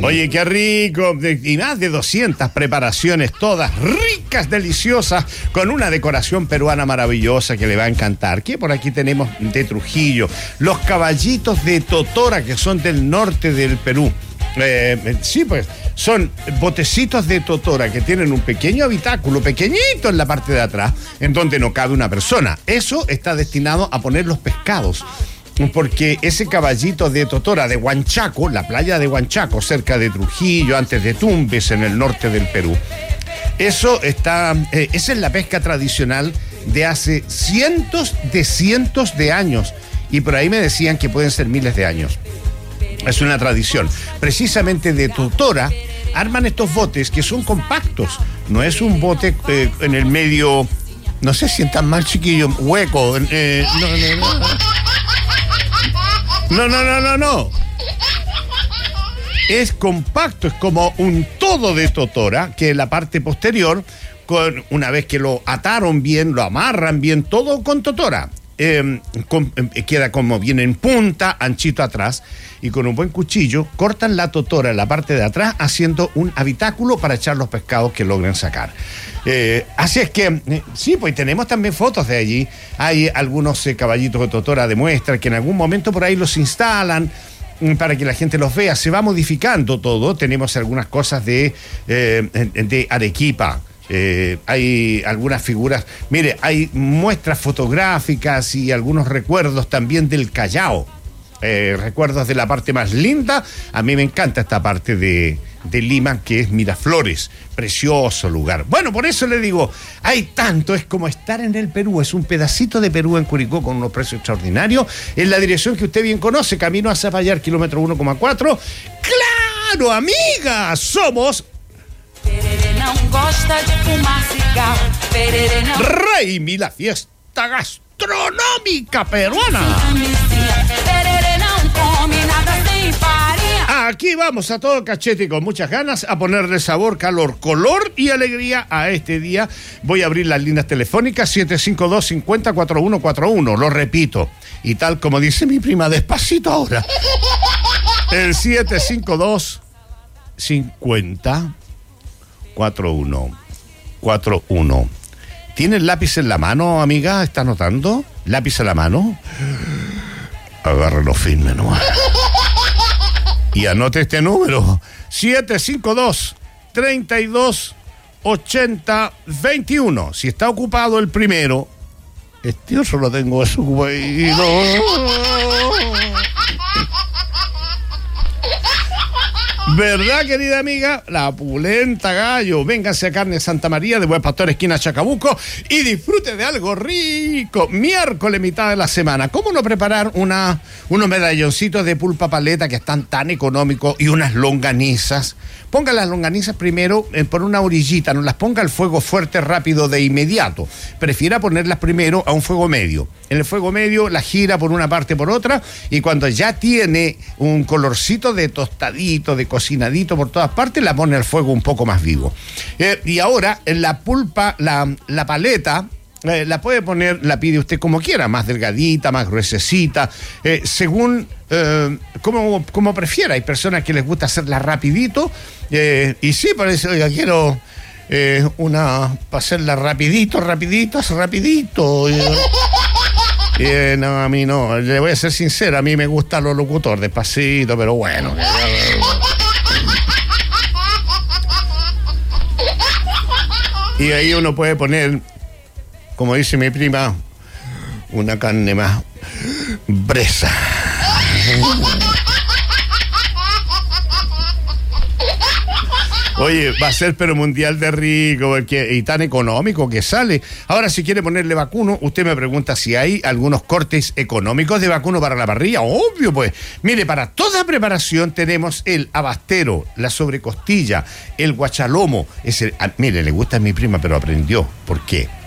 Oye, qué rico. Y más de 200 preparaciones, todas ricas, deliciosas, con una decoración peruana maravillosa que le va a encantar. Que por aquí tenemos de Trujillo, los caballitos de Totora, que son del norte del Perú. Sí, pues son botecitos de Totora que tienen un pequeño habitáculo, pequeñito en la parte de atrás, en donde no cabe una persona. Eso está destinado a poner los pescados, porque ese caballito de Totora de Huanchaco, la playa de Huanchaco, cerca de Trujillo, antes de Tumbes, en el norte del Perú, eso está, esa es la pesca tradicional de hace cientos de años, y por ahí me decían que pueden ser miles de años. Es una tradición. Precisamente de Totora arman estos botes que son compactos. No es un bote en el medio, no sé si están mal, chiquillo, hueco. No. Es compacto, es como un todo de Totora, que la parte posterior, una vez que lo ataron bien, lo amarran bien, todo con Totora. Queda como bien en punta, anchito atrás, y con un buen cuchillo cortan la totora en la parte de atrás, haciendo un habitáculo para echar los pescados que logren sacar. Así es que, sí, pues tenemos también fotos de allí. Hay algunos caballitos de totora de muestra que en algún momento por ahí los instalan para que la gente los vea. Se va modificando todo. Tenemos algunas cosas de Arequipa. Hay algunas figuras, mire, hay muestras fotográficas y algunos recuerdos también del Callao, recuerdos de la parte más linda. A mí me encanta esta parte de Lima, que es Miraflores, precioso lugar. Bueno, por eso le digo, hay tanto, es como estar en el Perú, es un pedacito de Perú en Curicó con unos precios extraordinarios, en la dirección que usted bien conoce, camino a Zapallar, kilómetro 1,4. ¡Claro, amiga! Somos Raimi, la fiesta gastronómica peruana. Aquí vamos a todo cachete y con muchas ganas a ponerle sabor, calor, color y alegría a este día. Voy a abrir las líneas telefónicas 752-50-4141, lo repito, y tal como dice mi prima, despacito ahora, el 752-50-4141. ¿Tiene el lápiz en la mano, amiga? ¿Está anotando? ¿Lápiz en la mano? Agárralo firme nomás. Y anote este número: 752-32-80-21. Si está ocupado el primero, este otro lo tengo desocupado. ¿Verdad, querida amiga? La pulenta gallo. Véngase a Carne Santa María de Buen Pastor, esquina Chacabuco, y disfrute de algo rico. Miércoles, mitad de la semana. ¿Cómo no preparar unos medalloncitos de pulpa paleta que están tan económicos y unas longanizas? Ponga las longanizas primero por una orillita, no las ponga al fuego fuerte, rápido, de inmediato. Prefiera ponerlas primero a un fuego medio. En el fuego medio la gira por una parte, por otra, y cuando ya tiene un colorcito de tostadito, de cocinadito por todas partes, la pone al fuego un poco más vivo. Y ahora, en la pulpa, la paleta, la puede poner, la pide usted como quiera, más delgadita, más gruesecita, según como prefiera. Hay personas que les gusta hacerla rapidito, y sí, por eso, oiga, quiero una para hacerla rapidito. No, a mí no, le voy a ser sincero, a mí me gusta lo locutor, despacito, pero bueno. Y ahí uno puede poner, como dice mi prima, una carne más bresa. Oye, va a ser pero mundial de rico, porque, y tan económico que sale. Ahora, si quiere ponerle vacuno, usted me pregunta si hay algunos cortes económicos de vacuno para la parrilla. Obvio, pues. Mire, para toda preparación tenemos el abastero, la sobrecostilla, el guachalomo. Mire, le gusta a mi prima, pero aprendió. ¿Por qué?